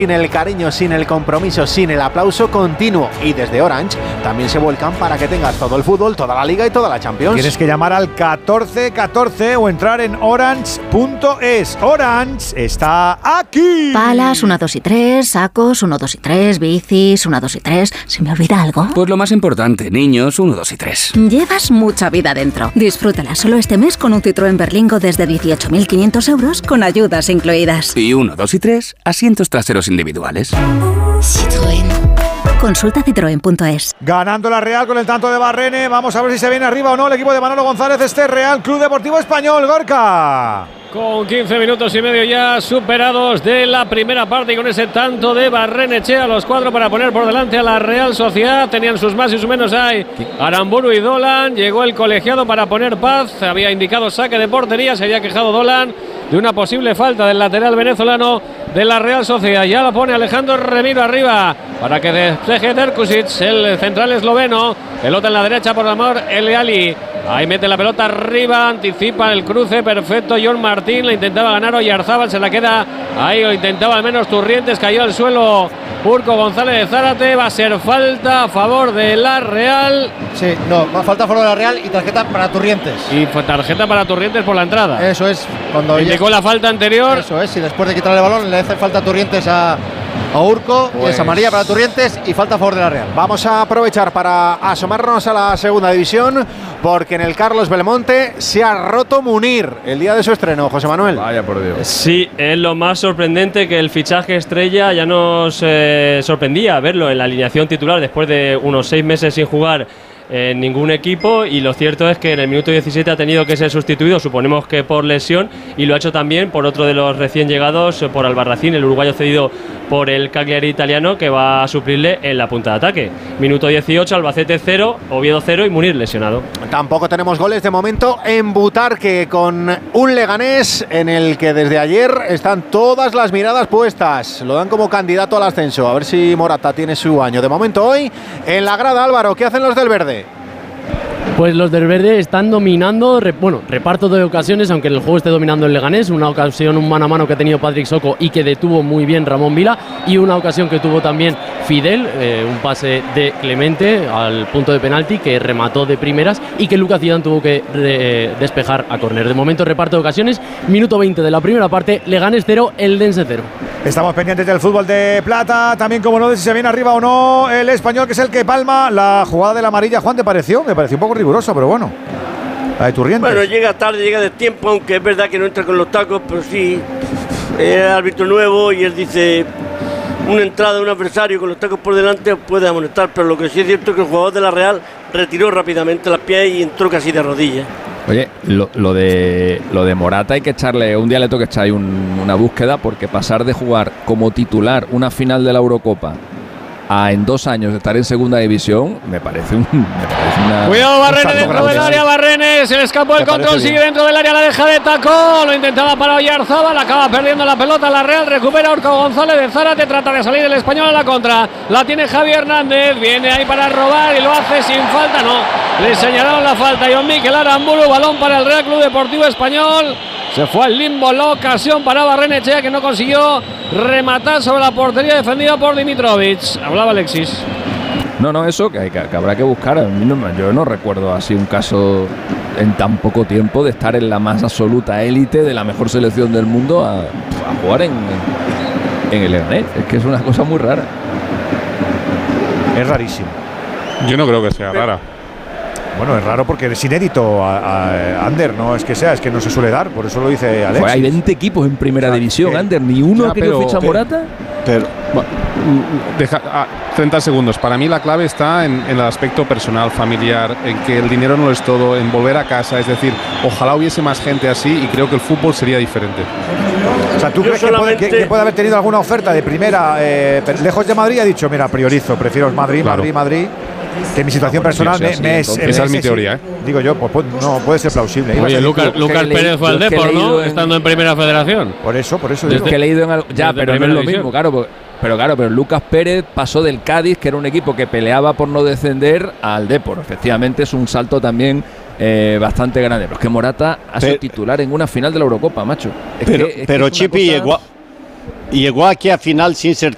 Sin el cariño, sin el compromiso, sin el aplauso continuo. Y desde Orange también se vuelcan para que tengas todo el fútbol, toda la Liga y toda la Champions. Tienes que llamar al 1414 o entrar en orange.es. Orange está aquí. Palas, 1, 2 y 3, sacos, 1, 2 y 3, bicis, 1, 2 y 3. ¿Se me olvida algo? Pues lo más importante, niños, 1, 2 y 3. Llevas mucha vida dentro. Disfrútala solo este mes con un Citroën Berlingo desde 18.500 euros con ayudas incluidas. Y 1, 2 y 3, asientos traseros individuales. Citroën. Consulta citroen.es. Ganando la Real con el tanto de Barrene. Vamos a ver si se viene arriba o no el equipo de Manolo González. Este Real Club Deportivo Español, Gorka. Con 15 minutos y medio ya superados de la primera parte y con ese tanto de Barrenechea a los 4 para poner por delante a la Real Sociedad. Tenían sus más y sus menos ahí Aramburu y Dolan. Llegó el colegiado para poner paz. Había indicado saque de portería. Se había quejado Dolan de una posible falta del lateral venezolano de la Real Sociedad. Ya la pone Alejandro Remiro arriba para que despeje Terkusic, el central esloveno. Pelota en la derecha por amor Eliali. Ahí mete la pelota arriba, anticipa el cruce perfecto John Martín, la intentaba ganar Oyarzábal, se la queda ahí, lo intentaba al menos Turrientes, cayó al suelo Urco González de Zárate. Va a ser falta a favor de la Real. Sí, no, falta a favor de la Real y tarjeta para Turrientes. Y tarjeta para Turrientes por la entrada. Eso es, cuando indicó la falta anterior. Eso es, y después de quitarle el balón le hace falta a Turrientes a Urco, pues, y es amarilla para Turrientes y falta a favor de la Real. Vamos a aprovechar para asomarnos a la segunda división, porque en el Carlos Belmonte se ha roto Munir el día de su estreno, José Manuel. Vaya por Dios. Sí, es lo más sorprendente, que el fichaje estrella ya nos sorprendía verlo en la alineación titular después de unos 6 meses sin jugar en ningún equipo, y lo cierto es que en el minuto 17 ha tenido que ser sustituido, suponemos que por lesión, y lo ha hecho también por otro de los recién llegados, por Albarracín, el uruguayo cedido por el Cagliari italiano, que va a suplirle en la punta de ataque. Minuto 18, Albacete 0, Oviedo 0 y Munir lesionado. Tampoco tenemos goles de momento en Butarque, con un Leganés en el que desde ayer están todas las miradas puestas. Lo dan como candidato al ascenso, a ver si Morata tiene su año. De momento hoy en la grada, Álvaro, ¿qué hacen los del verde? Pues los del verde están dominando, reparto de ocasiones, aunque en el juego esté dominando el Leganés. Una ocasión, un mano a mano que ha tenido Patrick Soko y que detuvo muy bien Ramón Vila, y una ocasión que tuvo también Fidel, un pase de Clemente al punto de penalti que remató de primeras y que Lucas Zidane tuvo que despejar a córner. De momento reparto de ocasiones, minuto 20 de la primera parte, Leganés 0, Eldense 0. Estamos pendientes del fútbol de plata, también como no, de si se viene arriba o no el Español, que es el que palma la jugada de la amarilla. Juan, ¿te pareció? Me pareció un poco rigurosa, pero bueno. La de Turrientes. Bueno, llega tarde, llega de tiempo, aunque es verdad que no entra con los tacos, pero sí, es árbitro nuevo y él dice, una entrada de un adversario con los tacos por delante puede amonestar, pero lo que sí es cierto es que el jugador de la Real retiró rápidamente las pies y entró casi de rodillas. Oye, lo de Morata hay que echarle, un día le toca echar ahí una búsqueda, porque pasar de jugar como titular una final de la Eurocopa a en 2 años estar en segunda división, me parece una... Cuidado Barrene dentro del área, Barrene, se le escapó el control, sigue dentro del área, la deja de tacón, lo intentaba para Oyarzábal, acaba perdiendo la pelota la Real, recupera Urco González de Zárate, trata de salir el Español a la contra, la tiene Javi Hernández, viene ahí para robar y lo hace sin falta, no, le señalaron la falta, John Mikel Aramburu, balón para el Real Club Deportivo Español. Se fue al limbo la ocasión para Barrenechea, que no consiguió rematar sobre la portería defendida por Dimitrovic. Hablaba Alexis. No, eso que habrá que buscar. Yo no recuerdo así un caso en tan poco tiempo de estar en la más absoluta élite de la mejor selección del mundo a jugar en el Leganés. Es que es una cosa muy rara. Es rarísimo. Yo no creo que sea rara. Bueno, es raro porque es inédito, Ander, no es que sea, es que no se suele dar, por eso lo dice Alex. Hay 20 equipos en primera división, Ander, ni uno ha querido fichar a Morata. Pero, 30 segundos. Para mí la clave está en el aspecto personal, familiar, en que el dinero no es todo, en volver a casa. Es decir, ojalá hubiese más gente así y creo que el fútbol sería diferente. O sea, ¿tú crees que puede haber tenido alguna oferta de primera lejos de Madrid? Ha dicho, mira, priorizo, prefiero Madrid, claro. Madrid. Que mi situación personal esa es mi teoría, Digo yo, pues no puede ser plausible. Oye, Lucas Pérez fue al Depor, ¿no? Estando en Primera Federación. Por eso digo. Que he leído en algo. Ya, pero no es lo mismo, claro. Pero Lucas Pérez pasó del Cádiz, que era un equipo que peleaba por no descender, al Depor. Efectivamente es un salto también bastante grande. Pero es que Morata ha sido titular en una final de la Eurocopa, macho. Pero Chipi llegó aquí a final sin ser